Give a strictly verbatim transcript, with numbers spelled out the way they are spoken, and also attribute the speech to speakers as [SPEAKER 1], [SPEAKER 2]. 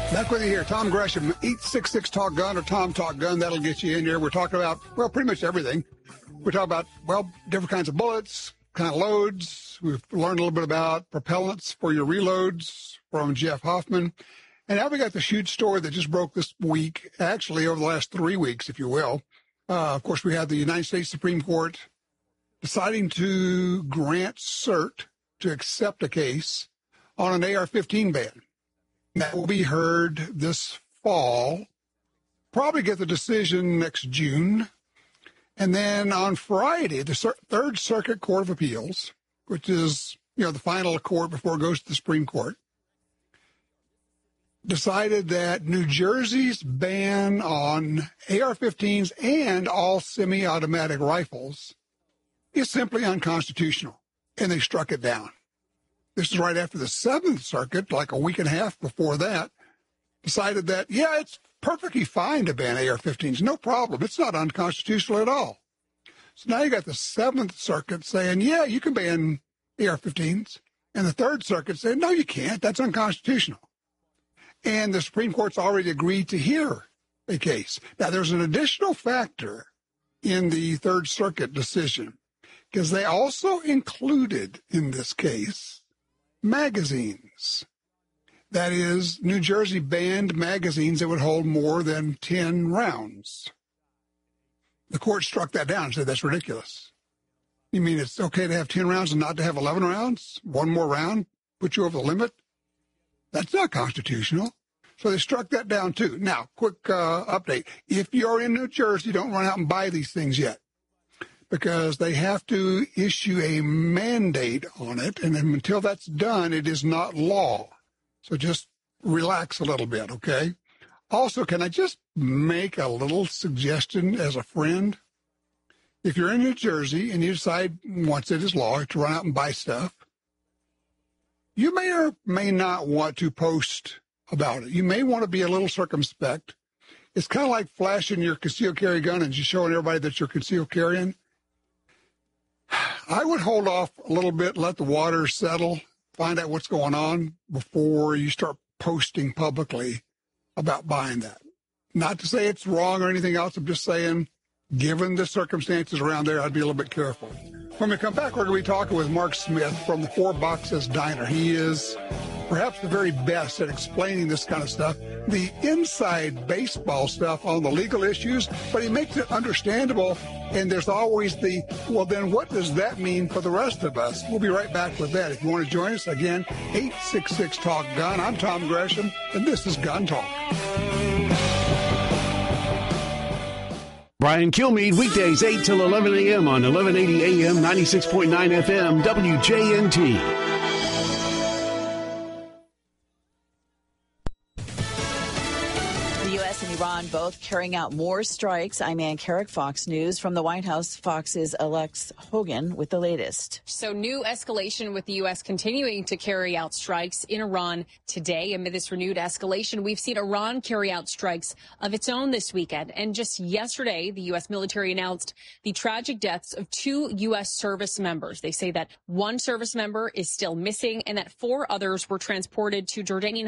[SPEAKER 1] Back with you here, Tom Gresham, eight six six Talk Gun or Tom Talk Gun. That'll get you in here. We're talking about, well, pretty much everything. We're talking about, well, different kinds of bullets, kind of loads. We've learned a little bit about propellants for your reloads from Jeff Hoffman. And now we got the huge story that just broke this week, actually over the last three weeks, if you will. Uh, of course, we had the United States Supreme Court deciding to grant cert to accept a case on an A R fifteen ban. That will be heard this fall, probably get the decision next June. And then on Friday, the Cir- Third Circuit Court of Appeals, which is, you know, the final court before it goes to the Supreme Court, decided that New Jersey's ban on A R fifteens and all semi-automatic rifles is simply unconstitutional, and they struck it down. This is right after the Seventh Circuit, like a week and a half before that, decided that, yeah, it's perfectly fine to ban A R fifteens. No problem. It's not unconstitutional at all. So now you got the Seventh Circuit saying, yeah, you can ban A R fifteens. And the Third Circuit saying, no, you can't. That's unconstitutional. And the Supreme Court's already agreed to hear a case. Now, there's an additional factor in the Third Circuit decision, because they also included in this case magazines. That is, New Jersey banned magazines that would hold more than ten rounds. The court struck that down and said that's ridiculous. You mean it's okay to have ten rounds and not to have eleven rounds? One more round put you over the limit? That's not constitutional. So they struck that down too. Now, quick uh, update. If you're in New Jersey, don't run out and buy these things yet, because they have to issue a mandate on it, and until that's done, it is not law. So just relax a little bit, okay? Also, can I just make a little suggestion as a friend? If you're in New Jersey and you decide, once it is law, to run out and buy stuff, you may or may not want to post about it. You may want to be a little circumspect. It's kind of like flashing your concealed carry gun and just showing everybody that you're concealed carrying. I would hold off a little bit, let the water settle, find out what's going on before you start posting publicly about buying that. Not to say it's wrong or anything else. I'm just saying, given the circumstances around there, I'd be a little bit careful. When we come back, we're going to be talking with Mark Smith from the Four Boxes Diner. He is perhaps the very best at explaining this kind of stuff, the inside baseball stuff on the legal issues, but he makes it understandable. And there's always the, well, then what does that mean for the rest of us? We'll be right back with that. If you want to join us, again, eight six six Talk Gun. I'm Tom Gresham, and this is Gun Talk.
[SPEAKER 2] Brian Kilmeade, weekdays eight till eleven a.m. on eleven eighty A M, ninety-six point nine F M, W J N T.
[SPEAKER 3] The U S and Iran both carrying out more strikes. I'm Ann Carrick, Fox News. From the White House, Fox's Alex Hogan with the latest.
[SPEAKER 4] So new escalation with the U S continuing to carry out strikes in Iran today. Amid this renewed escalation, we've seen Iran carry out strikes of its own this weekend. And just yesterday, the U S military announced the tragic deaths of two U S service members. They say that one service member is still missing and that four others were transported to Jordanian